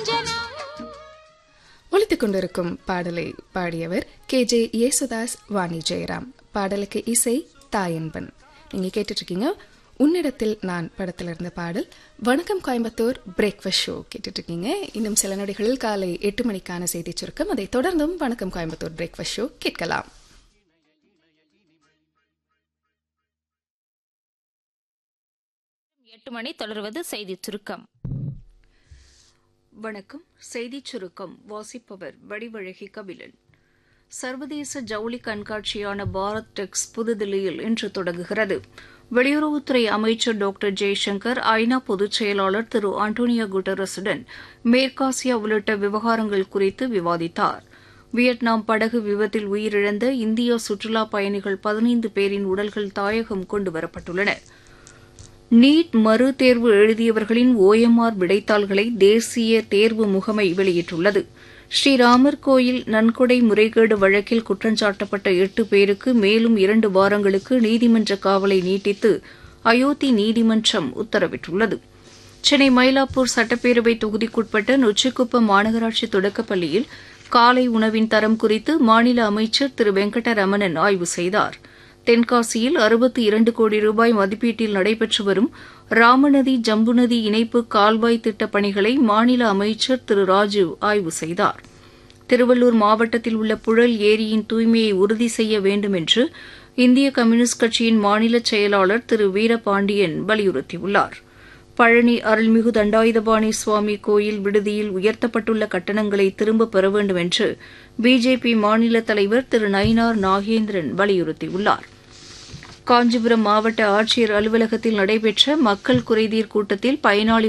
ஒலித்துக் கொண்டிருக்கும் பாடலை பாடியவர் KJ யேசுதாஸ், வாணி ஜெயராம். பாடலுக்கு இசை தாயன்பன். நீங்க கேட்டுட்டு இருக்கீங்க உன்னிடத்தில் நான் படத்தில் இருந்த பாடல். வணக்கம் கோயம்புத்தூர் பிரேக்ஃபாஸ்ட் ஷோ கேட்டுட்டு இருக்கீங்க. இன்னும் சில நொடிகளில் காலை 8 மணிக்கான செய்தி சுருக்கம். அதை தொடர்ந்தும் வணக்கம் கோயம்புத்தூர் பிரேக்ஃபாஸ்ட் ஷோ கேட்கலாம். மணி தொடர்வது செய்தி சுருக்கம். வணக்கம். செய்திச் சுருக்கம் வாசிப்பவர் வடிவழகி கபிலன். சர்வதேச ஜவுளி கண்காட்சியான பாரத் டெக்ஸ் புதுதில்லியில் இன்று தொடங்குகிறது. வெளியுறவுத்துறை அமைச்சர் டாக்டர் ஜெய்சங்கர், ஐநா பொதுச் செயலாளர் திரு ஆண்டோனியோ குட்டரஸுடன் மேற்காசியா உள்ளிட்ட விவகாரங்கள் குறித்து விவாதித்தார். வியட்நாம் படகு விபத்தில் உயிரிழந்த இந்திய சுற்றுலாப் பயணிகள் 15 பேரின் உடல்கள் தாயகம் கொண்டுவரப்பட்டுள்ளன. நீட் மறு தேர்வு எழுதியவர்களின் OMR விடைத்தாள்களை தேசிய தேர்வு முகமை வெளியிட்டுள்ளது. ஸ்ரீராமர் கோயில் நன்கொடை முறைகேடு வழக்கில் குற்றஞ்சாட்டப்பட்ட 8 பேருக்கு மேலும் 2 வாரங்களுக்கு நீதிமன்ற காவலை நீட்டித்து அயோத்தி நீதிமன்றம் உத்தரவிட்டுள்ளது. சென்னை மயிலாப்பூர் சட்டப்பேரவை தொகுதிக்குட்பட்ட நொச்சிக்குப்பம் மாநகராட்சி தொடக்கப்பள்ளியில் காலை உணவின் தரம் குறித்து மாநில அமைச்சர் திரு வெங்கடரமணன் ஆய்வு செய்தார். தென்காசியில் 62 கோடி ரூபாய் மதிப்பீட்டில் நடைபெற்று வரும் ராமநதி ஜம்புநதி இணைப்பு கால்வாய் திட்டப் பணிகளை மாநில அமைச்சர் திரு ராஜு ஆய்வு செய்தார். திருவள்ளூர் மாவட்டத்தில் உள்ள புழல் ஏரியின் தூய்மையை உறுதி செய்ய வேண்டும் என்று இந்திய கம்யூனிஸ்ட் கட்சியின் மாநில செயலாளர் திரு வீரபாண்டியன் வலியுறுத்தியுள்ளார். பழனி அருள்மிகு தண்டாயுதபாணி சுவாமி கோயில் விடுதியில் உயர்த்தப்பட்டுள்ள கட்டணங்களை திரும்பப் பெற வேண்டும் என்று பிஜேபி மாநில தலைவர் திரு நயினார் நாகேந்திரன் வலியுறுத்தியுள்ளார். காஞ்சிபுரம் மாவட்ட ஆட்சியர் அலுவலகத்தில் நடைபெற்ற மக்கள் குறைதீர் கூட்டத்தில் பயனாளிகள்